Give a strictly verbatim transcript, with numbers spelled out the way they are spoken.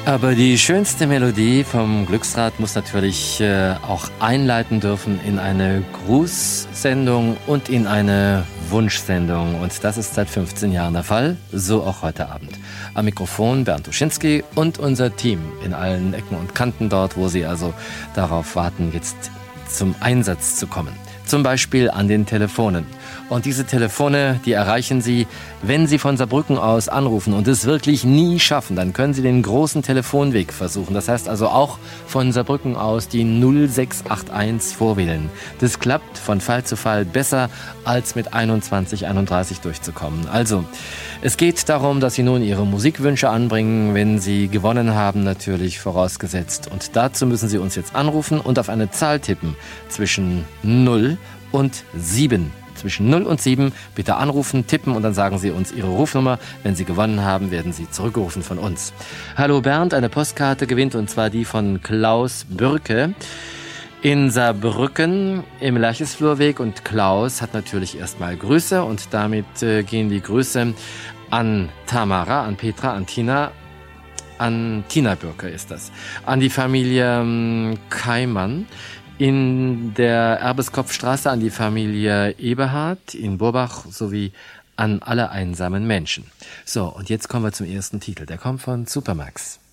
Aber die schönste Melodie vom Glücksrad muss natürlich äh, auch einleiten dürfen in eine Grußsendung und in eine Wunschsendung. Und das ist seit fünfzehn Jahren der Fall, so auch heute Abend. Am Mikrofon Bernd Uschinski und unser Team in allen Ecken und Kanten dort, wo Sie also darauf warten, jetzt zum Einsatz zu kommen. Zum Beispiel an den Telefonen. Und diese Telefone, die erreichen Sie, wenn Sie von Saarbrücken aus anrufen und es wirklich nie schaffen, dann können Sie den großen Telefonweg versuchen. Das heißt also auch von Saarbrücken aus die null sechs acht eins vorwählen. Das klappt von Fall zu Fall besser, als mit einundzwanzig einunddreißig durchzukommen. Also, es geht darum, dass Sie nun Ihre Musikwünsche anbringen, wenn Sie gewonnen haben, natürlich vorausgesetzt. Und dazu müssen Sie uns jetzt anrufen und auf eine Zahl tippen zwischen null und sieben. Zwischen null und sieben bitte anrufen, tippen und dann sagen Sie uns Ihre Rufnummer. Wenn Sie gewonnen haben, werden Sie zurückgerufen von uns. Hallo Bernd, eine Postkarte gewinnt und zwar die von Klaus Bürke in Saarbrücken im Lerchesflurweg. Und Klaus hat natürlich erstmal Grüße und damit äh, gehen die Grüße an Tamara, an Petra, an Tina, an Tina Bürke ist das, an die Familie ähm, Keimann in der Erbeskopfstraße, an die Familie Eberhard in Burbach sowie an alle einsamen Menschen. So, und jetzt kommen wir zum ersten Titel. Der kommt von Supermax.